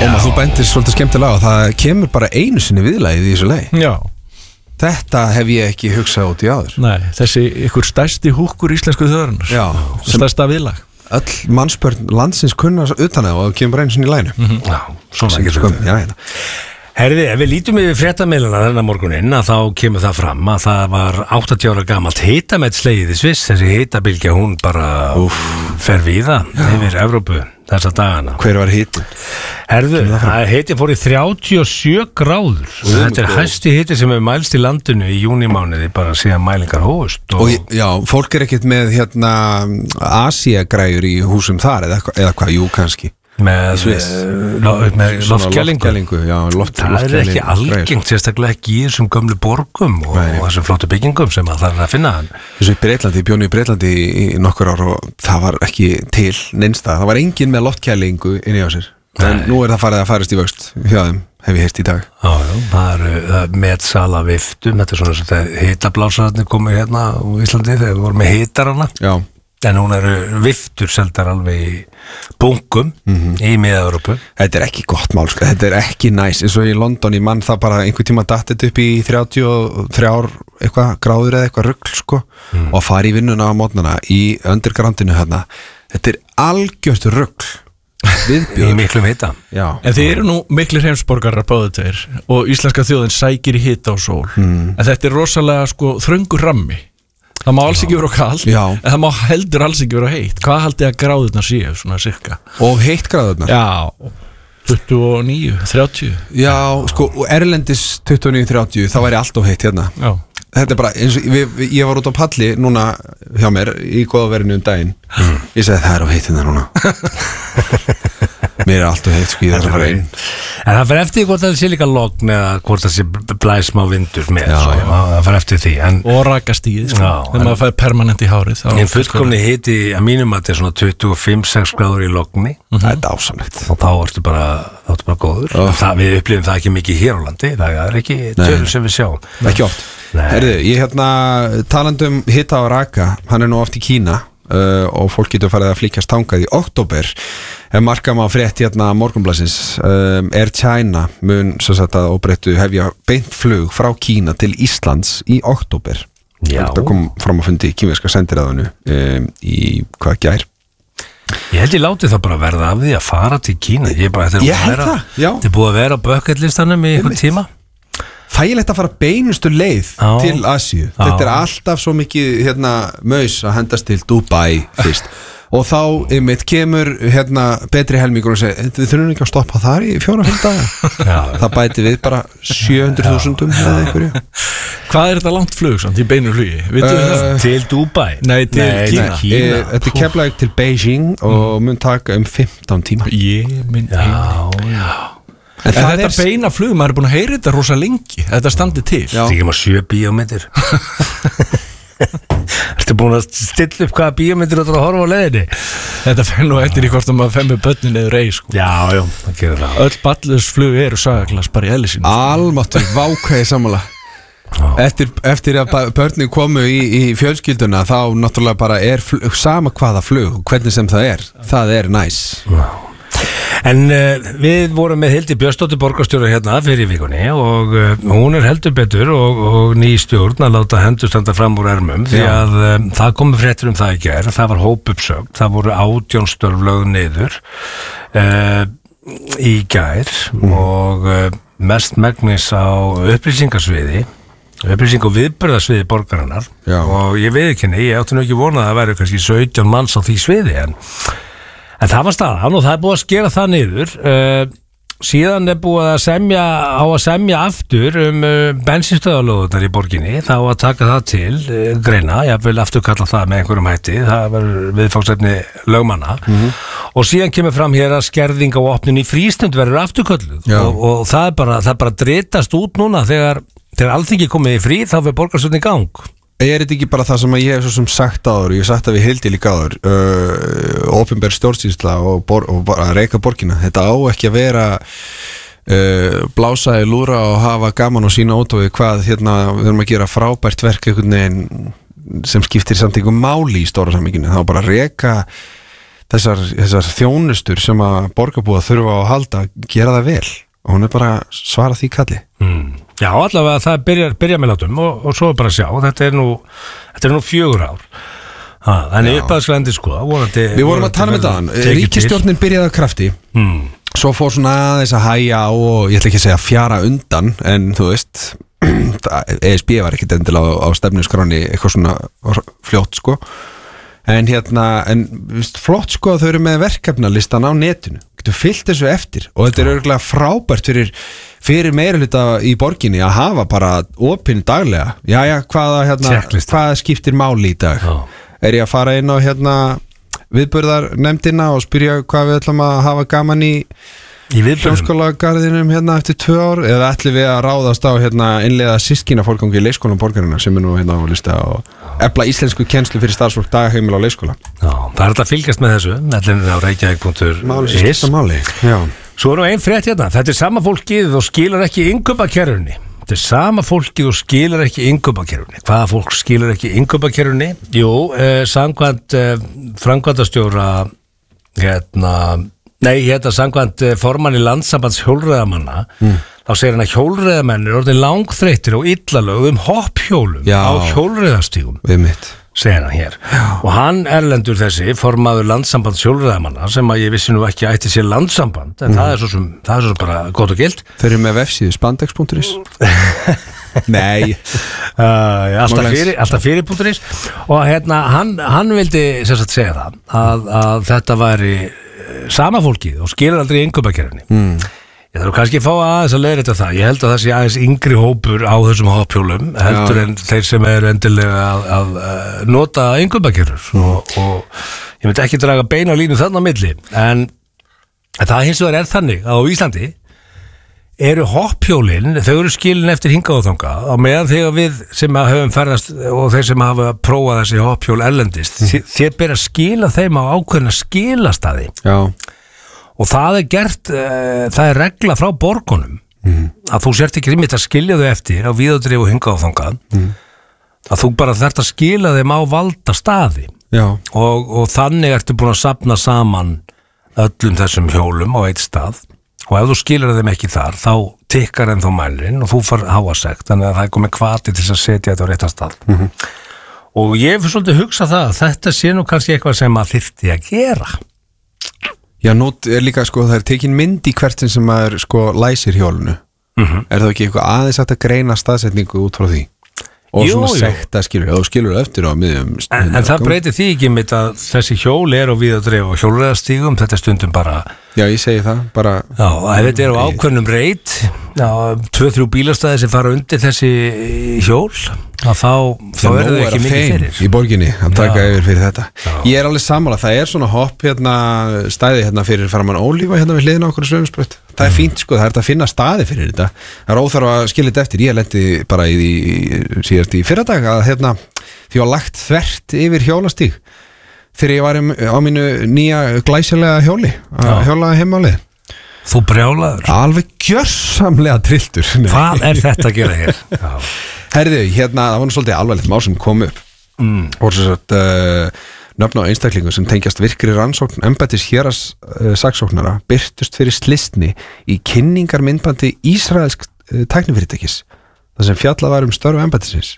Ómar, þú bendir svolítið skemmtilega og það kemur bara einu sinni viðlagið í þessu lagi. Já. Þetta hef ég ekki hugsað út í áður. Nei, þessi ykkur stærsti húkkur íslensku þjóðarinnar. Já. Stærsta viðlag. Öll mannspörn landsins kunna utan það og það kemur bara einu sinni í laginu. Já, svona ekki sko. Já, hérna. Herði, ef við lítum yfir fréttamiðlana þennan morguninn að þá kemur það fram að það var 80 ára gamalt hitamett slegið í Sviss. Þessi hitabilgja hún bara fer víða yfir Evrópu þessa dagana. Hver var hitin? Herðu, hitin fór í 37 gráður. Þetta er hæsti hiti sem hefur mælst í landinu í júnimánuði bara síðan mælingar hófust. Og já, fólk er ekkert með hérna Asiagræjur í húsum þar eða hvað, jú kannski. Með loftkælingu. Já, það er ekki algengt, sérstaklega ekki í þessum gömlu borgum og þessum flottu byggingum sem það er að finna. Þessu í Breitlandi, ég bjónu í Breitlandi í nokkur ár og það var ekki til neinsta, það var engin með loftkælingu inni á sér, en nú er það farið að farast í vöxt hjá þeim, hef ég heyrt í dag. Já, það er metsala viftum, þetta er svona sem hitablásararnir komið hérna á Íslandi þegar við vorum með hitarana. Já. En hún eru viftur seldar alveg í bunkum í Mið-Evrópu. Þetta er ekki gott mál, sko. Þetta er ekki næs. Eins og í London, í mann það bara einhver tíma dattið upp í 33 eitthvað gráður eða eitthvað rugl, sko. Og fari í vinnuna á mótnana í undergroundinu hérna. Þetta er algjört rugl. Viðbjóður. Í miklum hita. Já. En þið eru nú miklir heimsborgarar báðir tveir og íslenska þjóðin sækir í hita og sól. En þetta er rosalega sko þröngur rammi. Það má alls ekki vera kalt, en það má heldur alls ekki vera heitt. Hvað haldið að gráðurnar séu, svona cirka? Og heitt gráðurnar? Já, 29, 30. Já, sko, erlendis 29, 30, það væri allt of heitt hérna. Já. Þetta er bara, eins og ég var út á palli núna hjá mér í góðaverinu daginn. Ég segi það er of heitt hérna núna. Mér er allt og heitt, sko, ég þarf að fara inn. En það fyrir eftir hvort það sé líka logn eða hvort það sé blæs smá vindur með, það fyrir eftir því. Og rakastíð, sko, þegar maður fær permanent í hárið. En fullkomni hiti að mínum að þetta er svona 25-6 gráður í logni. Það er dásamlegt. Og þá ertu bara góður. Við upplifum það ekki mikið hér á landi, það er ekki tölur sem við sjáum. Ekki oft. Herðu, ég talandum hita og raka, hann er nú oft í Kína og fólk getur farið að flíkjast þangað í október. Marka má frétt hérna Morgunblaðsins, Air China mun svo sagt að óbreyttu hefja beint flug frá Kína til Íslands í október. Þetta kom fram á fundi í kínverska sendiráðinu í hvað gær. Ég held ég láti það bara verða af því að fara til Kína. Þetta er búið að vera á bucket listanum í einhvern tíma. Þægilegt að fara beinustu leið til Asíu. Þetta er alltaf svo mikið hérna maus að hendast til Dubai fyrst. Og þá einmitt kemur hérna betri helmingur og segir, við þurfum ekki að stoppa þar í 4-5 daga. Það bæti við bara 700.000 eða einhverju. Hvað er þetta langt flug samt í beinu flugi? Til Dubai? Nei, til Kína. Þetta er Keflavík til Beijing og mun taka 15 tíma. En þetta beina flug, maður er búin að heyra þetta rosa lengi. Þetta standi til. Þetta er ekki maður 7 bíómyndir. Ertu búin að stilla upp hvaða bíómyndir þú ætlar að horfa á leiðinni? Þetta fer nú eftir í hvort að maður fer með börnin eða rey, sko. Já, það gerir það. Öll ballusflug eru sagaglas bara í eðli sínu. Almáttur, vákvæði sammála. Eftir að börnin komu í fjölskylduna þá náttúrulega bara er sama hvaða flug, hvernig sem það er næs. En við vorum með Hildi Björnsdóttir borgarstjóra hérna fyrir vikunni og hún er heldur betur og ný stjórn að láta hendur standa fram úr ermum því að það komu fréttir það í gær, það var hópuppsögn, það voru 18 störf lögð niður í gær og mest megnis á upplýsingasviði upplýsing- og viðburðasviði borgarinnar og ég viðurkenni, ég átti nú ekki vonað að það væri kannski 17 manns á því sviði en það var staðan og það er búið að skera það niður síðan er búið að semja aftur bensinstöðalóðunar í borginni þá að taka það til greina, ég vil aftur kalla það með einhverjum hætti það verður viðfangsefni lögmanna og síðan kemur fram hér að skerðing á opnun í frístund verður afturkölluð og það er bara dritast út núna þegar Alþingi komið í frí þá verður borgarstjórn í gang. Er þetta ekki bara það sem ég hef svo sem sagt áður, ég hef sagt að við Hildi líka áður opinber stjórnsýsla og bara reyka borgina, þetta á ekki að vera blása í lúra og hafa gaman og sína ótóið hvað hérna við erum að gera frábært verk einhvern veginn sem skiptir samt einhver máli í stóra samíkinu, þá bara reyka þessar þjónustur sem að borgarbúa þurfa að halda gera það vel og hún bara svara því kalli. Já, allavega það byrja með látum og svo bara sjá, þetta er nú 4 ár. Þannig uppaðslendi sko vonandi, við vorum að tala með það ríkisstjórnin byrjaði af krafti svo fór svona aðeins að hæja á og ég ætla ekki að segja fjara undan en þú veist ESB var ekkert endilega á stefnusgráni eitthvað svona fljótt sko en flott sko að þau eru með verkefnalistan á netinu, getur fyllt þessu eftir og þetta er örgulega frábært fyrir meirihluta í borginni að hafa bara opinn daglega hvaða skiptir máli í dag er ég að fara inn á viðburðarnefndina og spyrja hvað við ætlum að hafa gaman í hljómskólagarðinum eftir 2 ár eða ætlum við að ráðast á innleiða systkina fólkangi í leikskólan borgarinnar sem er nú á lista og efla íslensku kennslu fyrir starfsfólk dagheimil á leikskóla. Já, það er þetta að fylgjast með þessu ellin á reykjavík.is. Svo er nú ein frétt þetta er sama fólkið og skilar ekki innkaupakerfunni. Þetta er sama fólkið og skilar ekki innkaupakerfunni. Hvaða fólk skilar ekki innkaupakerfunni? Jú, samkvæmt framkvæmdastjóra samkvæmt formanni Landssambands hjólreiðamanna þá segir hann að hjólreiðamenn eru orðin langþreyttir og illalögðum hopphjólum á hjólreiðastígum segir hann hér og hann erlendur þessi formaður Landssambands hjólreiðamanna sem að ég vissi nú ekki ætti sér landssamband en það er svo sem bara gott og gilt. Þeir eru með vefsíðu spandex.is Nei alltaf fyrir.is og hann vildi sem sagt segja það að þetta væri sama fólkið og skilur aldrei innkaupakerfunni. Ég þarf kannski að fá aðeins að leiðrétta það. Ég held að það sé aðeins yngri hópur á þessum hopphjólum heldur en þeir sem eru endilega að nota innkaupakerfur og ég myndi ekki draga beina línu þarna á milli en það hins vegar þannig að á Íslandi eru hopphjólin, þau eru skilin eftir hingað og þangað á meðan þegar við sem höfum ferðast og þeir sem hafa prófað þessi hopphjól erlendist þér ber að skila þeim á ákveðna skilastaði og það er gert það er regla frá borgunum að þú sért ekki rímitt að skilja þau eftir á víðadrif og hingað og þangað að þú bara þarft að skila þeim á valda staði og þannig ertu búin að safna saman öllum þessum hjólum á eitt stað og ef þú skilur þeim ekki þar þá tikkar þeim þó mælirinn og þú far háasekt þannig að það er komið hvati til að setja þetta á réttan stað og ég fyrir svolítið að hugsa það að þetta sé nú kannski eitthvað sem maður þyrfti að gera. Já, nú er líka það er tekin mynd í hvert sem maður læsir hjólunu er það ekki eitthvað aðeins að greina staðsetningu út frá því og svona sekta skilur eftir á miðjum en það breytir því ekki mitt að þessi hjól er á víðadrif og hjólreiðastígum þetta er stundum bara ég segi það bara ef þetta er á ákveðnum reit 2-3 bílastæði sem fara undir þessi hjól þá er það ekki mikið fyrir í borginni að taka yfir fyrir þetta ég er alveg sammála, það er svona hopp stæði fyrir framan Ólífa við hliðina okkur Sveinsbraut það er fínt það er þetta að finna staði fyrir þetta það er óþarf að skilja þetta eftir ég lendi bara síðast í fyrradag að því var lagt þvert yfir hjólastíg þegar ég var á mínu nýja glæsilega hjóli að hjóla heimálið. Þú brjálaður? Alveg gjörsamlega trilltur. Hvað er þetta að gera hér? Herðu, það var nú svolítið alvarlegt mál sem kom upp og svo nöfn á einstaklingu sem tengjast virkri rannsókn embættis héraðssaksóknara birtust fyrir slysni í kynningarmyndbandi Ísraelsk tæknifyrirtækis þar sem fjallað var störf embættisins.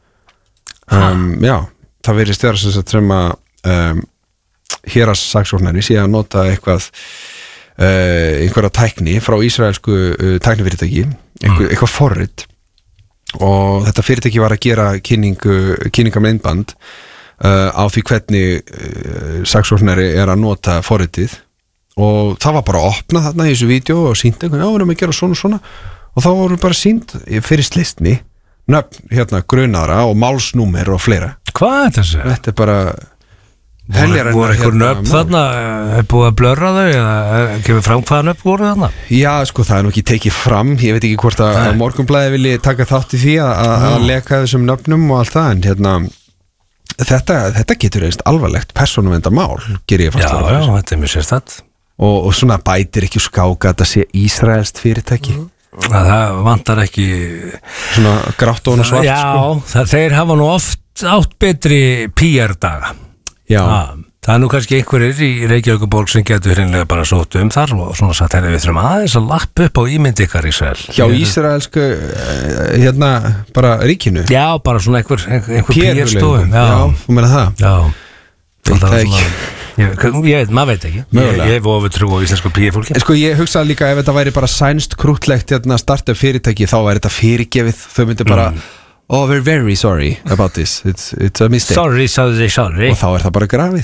Það virðist vera sem að héraðssaksóknari sé að nota einhverja tækni frá ísraelsku tæknifyrirtæki eitthvað forrit og þetta fyrirtæki var að gera kynningarmyndband á því hvernig saksóknari er að nota forritið og það var bara að opna þarna í þessu vídeo og sýnt einhvern við erum að gera svona og þá voru bara sýnt fyrir slysni nöfn grunaðra og málsnúmer og fleira. Hvað er þessu? Þetta er bara voru einhver nöfn þarna er búið að blörra þau eða kemur fram hvaða nöfn voru þarna? Já, það er nú ekki tekið fram ég veit ekki hvort að Morgunblaðið vilji taka þátt í því að leka þessum nöfnum og allt það en þetta getur einst alvarlegt persónuverndarmál ger ég fast Já, þetta er mjög sérstætt og svona bætir ekki skáka að þetta sé ísraelskt fyrirtæki það vantar ekki svona grátt og svart Já, þeir hafa nú oft átt betri PR-daga Það nú kannski einhverjir í Reykjavíkurborg sem getur hreinlega bara sótt þar og svona sagt, við þurfum aðeins að lappa upp á ímynd ykkar Ísrael. Hjá ísraelsku, bara ríkinu? Já, bara svona einhver PR-stofum. Já, þú meina það? Já. Það er ekki. Ég veit, maður veit ekki. Ég hef ofur trú á íslensku PR-fólki. Sko, ég hugsaði líka ef þetta væri bara sænst krútlegt startup fyrirtæki, þá væri þetta fyrirgefið. Þau myndi bara oh, we're very sorry about this. It's a mistake. Sorry. Og þá er það bara grafið.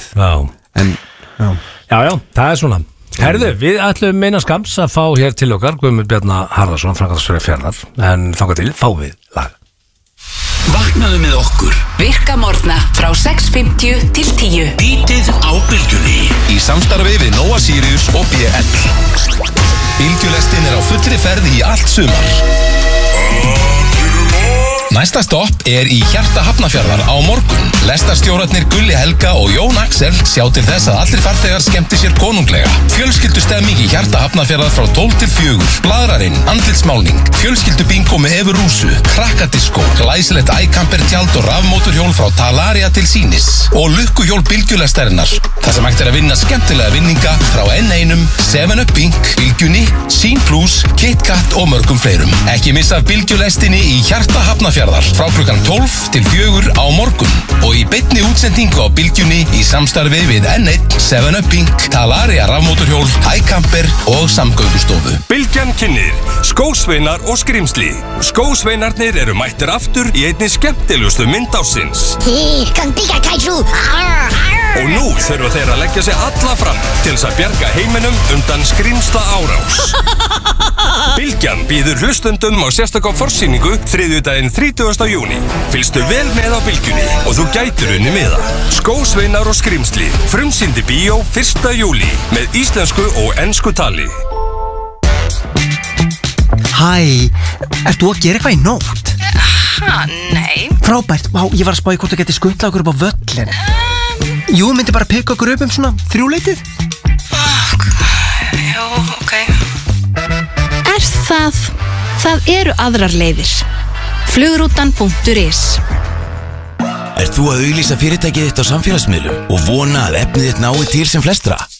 Já, það er svona. Herðu, við ætlum meina skams að fá hér til okkar Guðmund Bjarnar Harðarsson, framkvæmdastjóri Fjarðar. En þangað til, fá við lag. Vaknaðu með okkur. Virka morgna frá 6:50 til 10. Bítið á Bylgjunni. Í samstarfi við Nóa Sirius og BL. Bylgjulestin á fullri ferð í allt sumar. Næsta stopp í hjarta Hafnarfjarðar á morgun. Lestarstjórarnir Gulli Helga og Jón Axel sjá til þess að allir farþegar skemmti sér konunglega. Fjölskyldustemming í hjarta Hafnarfjarðar frá 12 til 4. Blaðrarinn, andlitsmálning, fjölskyldubingo með Evu Rúsu, krakkadiskó, glæsilegt iCamper tjald og rafmóturhjól frá Talaria til Sýnis og lukkuhjól Bylgjulestarinnar. Það sem hægt að vinna skemmtilega vinninga frá N1, 7up Bink, Bylgjunni, Sín Plus, KitKat og mörgum fleirum. Ekki missa Bylgjulestinni í hjarta Hafnarfjarðar frá klukkan 12 til 4 á morgun og í beinni útsendingu á Bylgjunni í samstarfi við N1, 7up Bink, Talaria rafmóturhjól, iCamper og samgöngustofu. Bylgjan kynnir skósveinar og skrimsli. Skósveinarnir eru mættir aftur í einni skemmtilegustu mynd ársins. Og nú þurfa þeir að leggja sig alla fram til þess að bjarga heiminum undan skrimsla árás. Bylgjan býður hlustundum á sérstaka forsýningu þriðjudaginn 30. júní. Fylgstu vel með á Bylgjunni og þú gætir unni miða. Skósveinar og skrimsli. Frumsýndi bíó 1. júlí með íslensku og ensku tali. Hæ, ert þú að gera eitthvað í nótt? Nei. Frábært, ég var að spá í hvort þú geti skundlað okkur upp á völlin. Jú, myndi bara pikka okkur upp svona 3-leytið. Já, ok. Það eru aðrar leiðir. Flugrútan.is. Ert þú að auglýsa fyrirtækið þitt á samfélagsmiðlum og vona að efnið þitt nái til sem flestra?